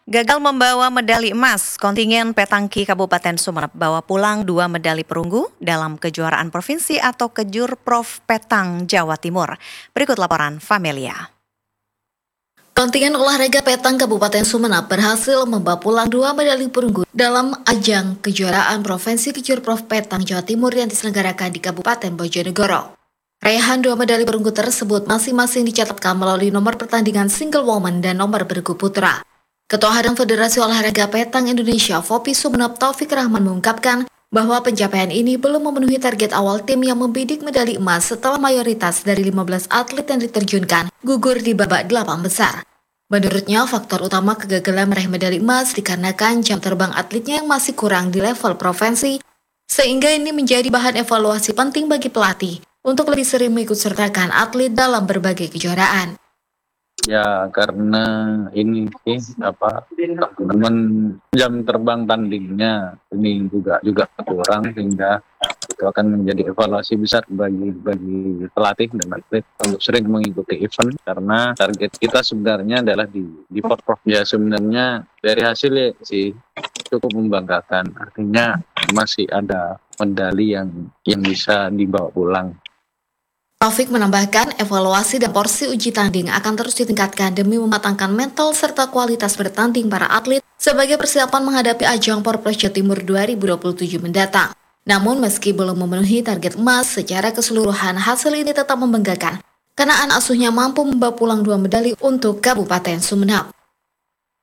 Gagal membawa medali emas, kontingen Petangki Kabupaten Sumeneb bawa pulang 2 medali perunggu dalam kejuaraan provinsi atau Kejur Prof Petang, Jawa Timur. Berikut laporan Famelia. Kontingen olahraga Petang Kabupaten Sumeneb berhasil membawa pulang 2 medali perunggu dalam ajang kejuaraan provinsi Kejur Prof Petang, Jawa Timur yang diselenggarakan di Kabupaten Bojonegoro. Raihan 2 medali perunggu tersebut masing-masing dicatatkan melalui nomor pertandingan single woman dan nomor bergu putra. Ketua Harian Federasi Olahraga Petang Indonesia, Fopi Sumeneb Taufik Rahman mengungkapkan bahwa pencapaian ini belum memenuhi target awal tim yang membidik medali emas setelah mayoritas dari 15 atlet yang diterjunkan gugur di babak 8 besar. Menurutnya, faktor utama kegagalan meraih medali emas dikarenakan jam terbang atletnya yang masih kurang di level provinsi, sehingga ini menjadi bahan evaluasi penting bagi pelatih untuk lebih sering mengikutsertakan atlet dalam berbagai kejuaraan. Ya karena ini sih teman jam terbang tandingnya ini juga kurang, sehingga itu akan menjadi evaluasi besar bagi pelatih dan atlet untuk sering mengikuti event, karena target kita sebenarnya adalah di Porprov. Ya sebenarnya dari hasilnya sih cukup membanggakan, artinya masih ada medali yang bisa dibawa pulang. Taufik menambahkan, evaluasi dan porsi uji tanding akan terus ditingkatkan demi mematangkan mental serta kualitas bertanding para atlet sebagai persiapan menghadapi ajang Porprov Jawa Timur 2027 mendatang. Namun meski belum memenuhi target emas secara keseluruhan, hasil ini tetap membanggakan karena anak asuhnya mampu membawa pulang 2 medali untuk Kabupaten Sumeneb.